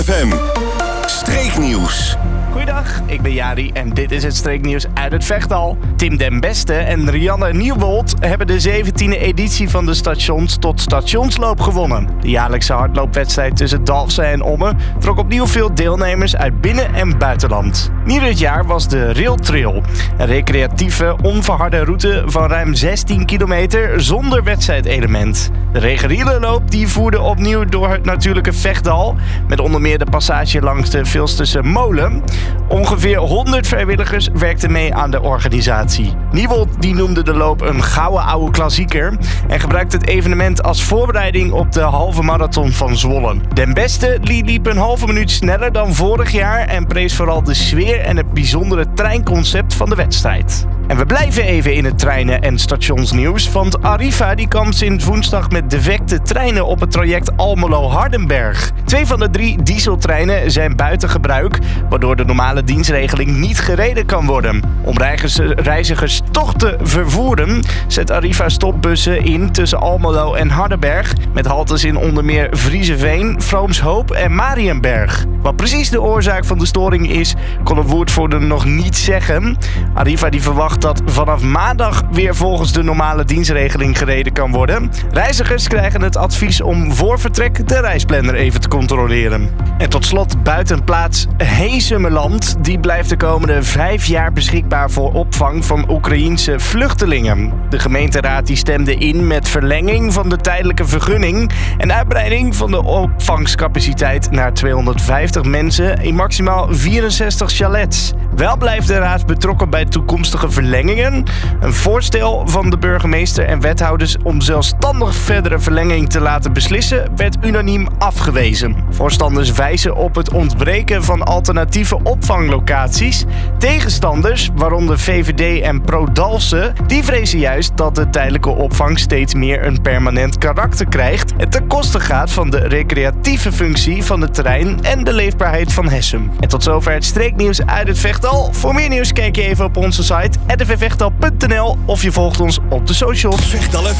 FM. Streeknieuws. Goeiedag, ik ben Jari en dit is het streeknieuws uit het Vechtdal. Tim den Beste en Rianne Nieuwbold hebben de 17e editie van de Stations tot Stationsloop gewonnen. De jaarlijkse hardloopwedstrijd tussen Dalfsen en Ommen trok opnieuw veel deelnemers uit binnen- en buitenland. Nieuw dit jaar was de Rail Trail, een recreatieve, onverharde route van ruim 16 kilometer zonder wedstrijdelement. De reguliere loop die voerde opnieuw door het natuurlijke Vechtdal, met onder meer de passage langs de Vilsterse Molen. Ongeveer 100 vrijwilligers werkten mee aan de organisatie. Nieuwbold die noemde de loop een gouden oude klassieker en gebruikte het evenement als voorbereiding op de halve marathon van Zwolle. Den Beste liep een halve minuut sneller dan vorig jaar en prees vooral de sfeer en het bijzondere treinconcept van de wedstrijd. En we blijven even in het treinen- en stationsnieuws, want Arriva die kwam sinds woensdag met defecte treinen op het traject Almelo-Hardenberg. 2 van de 3 dieseltreinen zijn buiten gebruik, waardoor de normale dienstregeling niet gereden kan worden. Om reizigers toch te vervoeren, zet Arriva stopbussen in tussen Almelo en Hardenberg, met haltes in onder meer Vriezeveen, Vroomshoop en Mariënberg. Wat precies de oorzaak van de storing is, kon een woordvoerder nog niet zeggen. Arriva die verwacht dat vanaf maandag weer volgens de normale dienstregeling gereden kan worden. Reizigers krijgen het advies om voor vertrek de reisplanner even te controleren. En tot slot buitenplaats Heesumerland. Die blijft de komende 5 jaar beschikbaar voor opvang van Oekraïense vluchtelingen. De gemeenteraad die stemde in met verlenging van de tijdelijke vergunning en uitbreiding van de opvangcapaciteit naar 250 mensen in maximaal 64 chalets. Wel blijft de raad betrokken bij toekomstige verlengingen. Een voorstel van de burgemeester en wethouders om zelfstandig verdere verlenging te laten beslissen werd unaniem afgewezen. Voorstanders wijzen op het ontbreken van alternatieve opvanglocaties. Tegenstanders, waaronder VVD en Pro-Dalfsen, die vrezen juist dat de tijdelijke opvang steeds meer een permanent karakter krijgt en ten koste gaat van de recreatieve functie van het terrein en de leefbaarheid van Hessum. En tot zover het streeknieuws uit het Vechtdal. Voor meer nieuws kijk je even op onze site @rtvechtal.nl of je volgt ons op de socials. Vechtdal FM.